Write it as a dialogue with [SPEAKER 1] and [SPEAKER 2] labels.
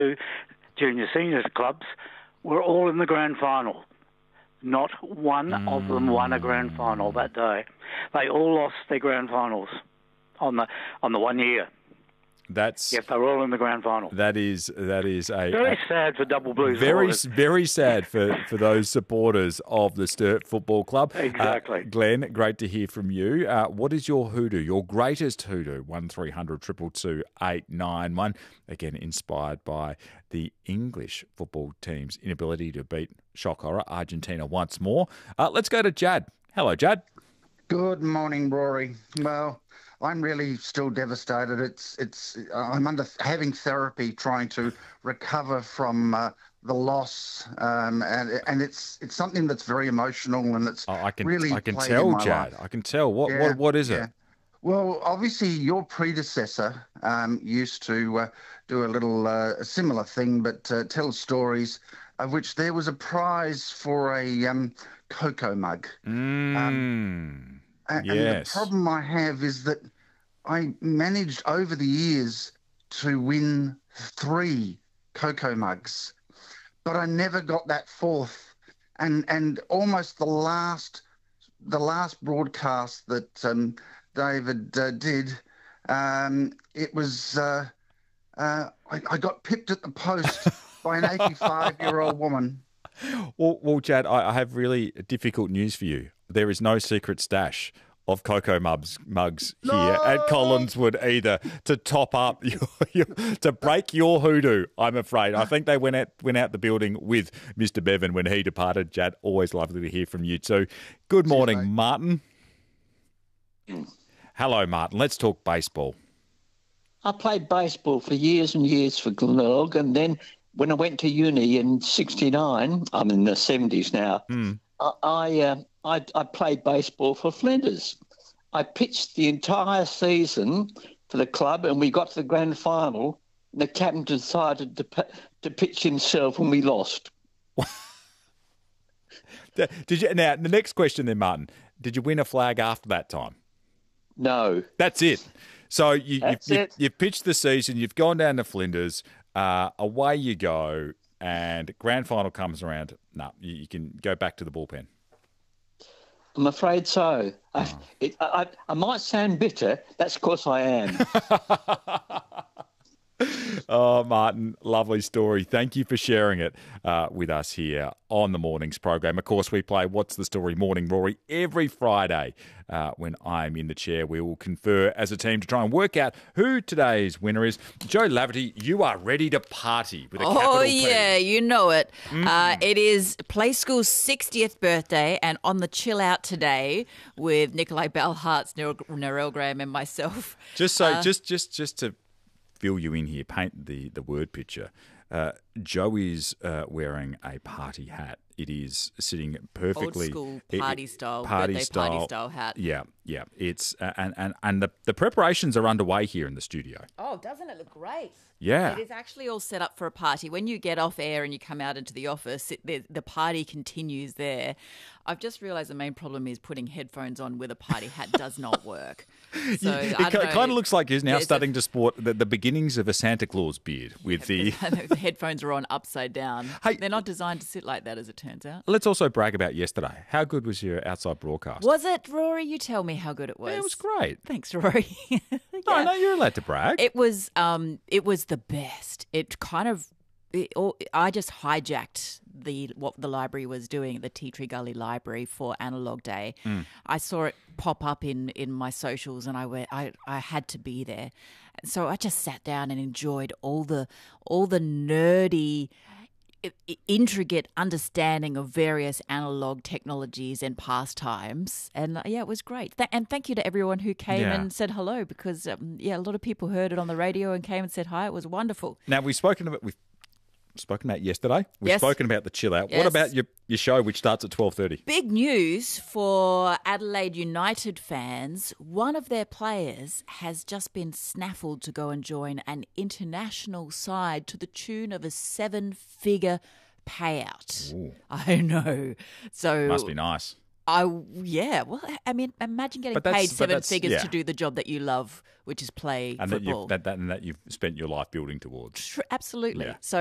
[SPEAKER 1] junior seniors clubs were all in the grand final. Not one of them won a grand final that day. They all lost their grand finals on the 1 year.
[SPEAKER 2] That's
[SPEAKER 1] Yep, they were all in the grand final.
[SPEAKER 2] that is a
[SPEAKER 1] Very sad for Double Blues.
[SPEAKER 2] very sad for those supporters of the Sturt Football Club.
[SPEAKER 1] Exactly.
[SPEAKER 2] Glenn, great to hear from you. What is your hoodoo, your greatest hoodoo? 1300 222 891. Again, inspired by the English football team's inability to beat, shock horror, Argentina once more. Let's go to Jad. Hello, Jad.
[SPEAKER 3] Good morning, Rory. Well, I'm really still devastated. I'm having therapy trying to recover from the loss, and it's something that's very emotional, and it's
[SPEAKER 2] I can
[SPEAKER 3] played
[SPEAKER 2] tell,
[SPEAKER 3] in my
[SPEAKER 2] Jad.
[SPEAKER 3] life.
[SPEAKER 2] I can tell.
[SPEAKER 3] Yeah,
[SPEAKER 2] What is
[SPEAKER 3] yeah.
[SPEAKER 2] it?
[SPEAKER 3] Well, obviously, your predecessor used to do a little similar thing, but tell stories of which there was a prize for a cocoa mug. And the
[SPEAKER 2] Yes.
[SPEAKER 3] problem I have is that I managed over the years to win 3 cocoa mugs, but I never got that fourth. And almost the last broadcast that David did, it was I got pipped at the post by an 85-year-old woman.
[SPEAKER 2] Well, Jad, I have really difficult news for you. There is no secret stash of cocoa mugs here at Collinswood either to top up to break your hoodoo. I'm afraid. I think they went out the building with Mr. Bevan when he departed. Jad, always lovely to hear from you too. Good morning,
[SPEAKER 3] Cheers, mate.
[SPEAKER 2] Martin. Hello, Martin. Let's talk baseball.
[SPEAKER 4] I played baseball for years and years for Glenelg, and then when I went to uni in '69, I'm in the '70s now. I played baseball for Flinders. I pitched the entire season for the club, and we got to the grand final. And the captain decided to pitch himself, and we lost.
[SPEAKER 2] Did you? Now, the next question then, Martin. Did you win a flag after that time?
[SPEAKER 4] No.
[SPEAKER 2] That's it. So you've pitched the season, you've gone down to Flinders, away you go, and grand final comes around. No, you can go back to the bullpen.
[SPEAKER 4] I'm afraid so. I might sound bitter. That's because I am.
[SPEAKER 2] Oh, Martin, lovely story. Thank you for sharing it with us here on the morning's program. Of course, we play What's the Story Morning, Rory, every Friday when I'm in the chair. We will confer as a team to try and work out who today's winner is. Joe Laverty, you are ready to party with a capital P.
[SPEAKER 5] Oh, yeah, you know it. It is Play School's 60th birthday, and on the chill out today with Nikolai Belhartz, Narelle Graham and myself.
[SPEAKER 2] Just to fill you in here, paint the word picture. Joe is wearing a party hat. It is sitting perfectly
[SPEAKER 5] Old school party style hat.
[SPEAKER 2] Yeah. It's and the preparations are underway here in the studio.
[SPEAKER 5] Oh, doesn't it look great?
[SPEAKER 2] Yeah.
[SPEAKER 5] It is actually all set up for a party. When you get off air and you come out into the office, the party continues there. I've just realised the main problem is putting headphones on with a party hat does not work. So
[SPEAKER 2] It kind of looks like you're now starting to sport the beginnings of a Santa Claus beard with the
[SPEAKER 5] headphones are on upside down.
[SPEAKER 2] Hey,
[SPEAKER 5] they're not designed to sit like that, as it turns out.
[SPEAKER 2] Let's also brag about yesterday. How good was your outside broadcast?
[SPEAKER 5] Was it, Rory? You tell me how good it was.
[SPEAKER 2] Yeah, it was great.
[SPEAKER 5] Thanks, Rory.
[SPEAKER 2] No, you're allowed to brag.
[SPEAKER 5] It was the best. I just hijacked what the library was doing, the Tea Tree Gully Library for Analog Day. I saw it pop up in my socials, and I had to be there. So I just sat down and enjoyed all the nerdy, intricate understanding of various analog technologies and pastimes. And it was great. And thank you to everyone who came and said hello, because a lot of people heard it on the radio and came and said hi. It was wonderful.
[SPEAKER 2] Now, we've spoken about yesterday. We've spoken about the chill out.
[SPEAKER 5] Yes.
[SPEAKER 2] What about your show, which starts at 12:30?
[SPEAKER 5] Big news for Adelaide United fans. One of their players has just been snaffled to go and join an international side to the tune of a 7-figure payout.
[SPEAKER 2] Ooh.
[SPEAKER 5] I know. So
[SPEAKER 2] Must be nice.
[SPEAKER 5] Yeah. Well, I mean, imagine getting paid seven figures to do the job that you love, which is play
[SPEAKER 2] and
[SPEAKER 5] football.
[SPEAKER 2] That you've spent your life building towards.
[SPEAKER 5] Absolutely.
[SPEAKER 2] Yeah.
[SPEAKER 5] So